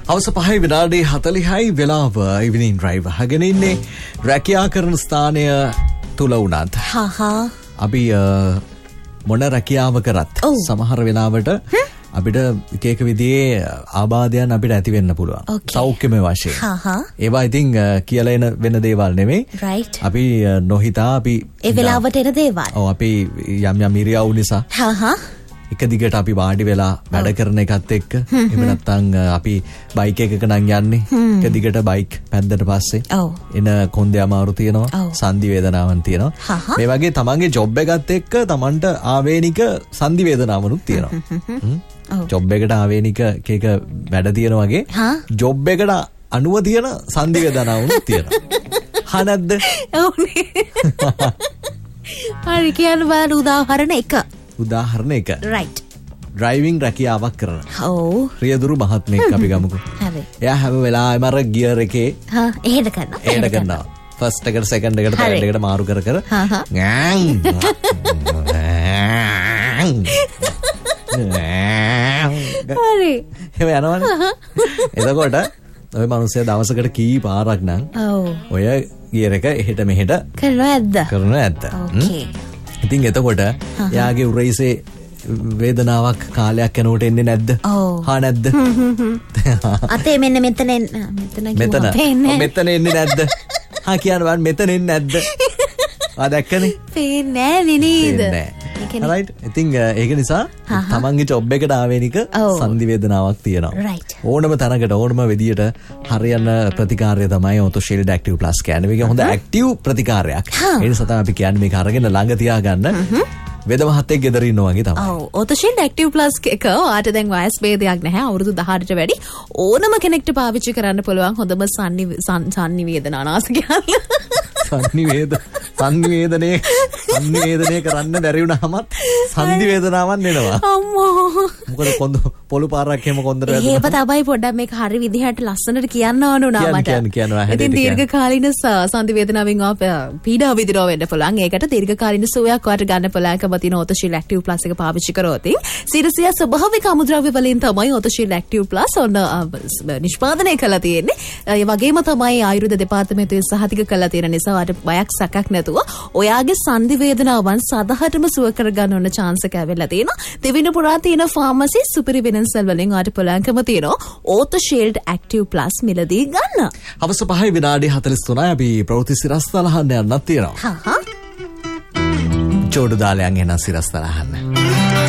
හවස 5:40 වෙලාව ඉවිනින් ඩ්‍රයිව් අහගෙන ඉන්නේ රැකියා කරන ස්ථානය තුල උනත් අපි මොන රැකියාව කරත් සමහර වෙලාවට අපිට එක විදිහේ ආබාධයන් අපිට ඇති වෙන්න පුළුවන් සෞඛ්‍යමය වශයෙන්. ඒවා ඉතින් කියලා එන වෙන දේවල් නෙමෙයි. අපි නොහිතා අපි ඒ වෙලාවට එන දේවල්. ඔව් අපි යම් ඉරියව් නිසා. එක දිගට අපි වාඩි වෙලා වැඩ කරන එකත් එක්ක එහෙම නැත්නම් අපි බයික් එකක නම් යන්නේ එක දිගට බයික් පැද්දට පස්සේ එන කොන්දේ අමාරු තියෙනවා සන්ධි වේදනාවන් තියෙනවා මේ වගේ තමන්ගේ ජොබ් එකත් එක්ක තමන්ට ආවේනික සන්ධි වේදනාවනුත් තියෙනවා ජොබ් එකට ආවේනික එක වැඩ තියෙන වගේ ජොබ් එකට අනුව තියෙන සන්ධි වේදනාවනුත් තියෙනවා නැද්ද හරි කියන්න බෑ උදාහරණ එක right driving රැකියාවක් කරන රියදුරු මහත්මයෙක් අපි ගමුකෝ එයා හැම වෙලාවෙම අර ගියර් එකේ එහෙඩ කරනවා ෆස්ට් එකට සෙකන්ඩ් එකට තර්ඩ් එකට මාරු කර හරි එහෙම යනවනේ එතකොට ඔය මිනිස්සයා දවසකට කී පාරක් නම් ඔය ගියර් එක එහෙට මෙහෙට කරනවා ඇද්ද ඉතින් එතකොට යාගේ උරයිසේ වේදනාවක් කාලයක් යනකොට එන්නේ නැද්ද? නැද්ද? අතේ මෙන්න මෙතන එන්නේ නැද්ද? කියන්න බෑ මෙතන එන්නේ නැද්ද? දැක්කනේ? පේන්නේ නේද? right ඉතින් ඒක නිසා තමන්ගේ ජොබ් එකට ආවේනික සන්ධි වේදනාවක් තියෙනවා. ඕනම තැනකට ඕනම විදියට හරියන ප්‍රතිකාරය තමයි Auto Shield Active Plus කියන්නේ. මේක හොඳ ඇක්ටිව් ප්‍රතිකාරයක්. ඒ නිසා තමයි අපි කියන්නේ මේක අරගෙන ළඟ තියාගන්න. වේද මහත්තයෙක් ගෙදර ඉන්නවා වගේ තමයි. ඔව් Auto Shield Active Plus එක ඔයාට දැන් වයස් භේදයක් නැහැ. අවුරුදු 18ට වැඩි ඕනම කෙනෙක්ට පාවිච්චි කරන්න පුළුවන් හොඳම සන්නි වේදනානාශකයක්. සංනිවේදනය කරන්න බැරි වුණාමත් සන්ධි වේදනාවක් එනවා. අම්මෝ. මොකද පොළු පාරක් එහෙම කොන්දර වැදුනා. ඒක තමයි පොඩ්ඩක් මේක හරි විදිහට ලස්සනට කියන්න ඕන උනා මට. කියනවා. ඉතින් දීර්ඝකාලීන සන්ධි වේදනාවෙන් පීඩාව විඳිනවා වෙන්න පුළුවන්. ඒකට දීර්ඝකාලීන සුවයක් වාට ගන්න පුළුවන්කම තියෙන Auto Shield Active Plus එක පාවිච්චි කරොත් සිරසිය ස්වභාවික අමුද්‍රව්‍ය වලින් තමයි Auto Shield Active Plus ඔන්න නිෂ්පාදනය කළා තියෙන්නේ. ඒ වගේම තමයි ආයුර්වේද දෙපාර්තමේන්තුවේ සහතික කළා තියෙන නිසා වාට බයක් සැකක් නැතුව ඔයාගේ සන්ධි වේදනාවන් සදහටම සුව කරගන්න ඕන chance එක ඇවිල්ලා තියෙනවා. දෙවින පුරා තියෙන ෆාමසි සුපිරි වෙනස්වල වලින් වාට පුළුවන්කම තියෙනවා Auto Shield Active Plus මිලදී ගන්න. හවස 5:43 අපි ප්‍රවෘත්ති සිරස්තලහන්න යන්නත් තියෙනවා. ජෝඩු දාලයන් එන සිරස්තලහන්න.